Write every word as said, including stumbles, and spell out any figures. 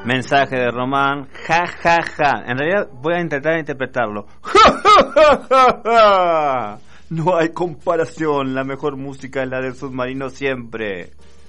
Mensaje de Román, ja ja ja. En realidad voy a intentar interpretarlo. Ja ja ja ja ja. No hay comparación, la mejor música es la del submarino siempre.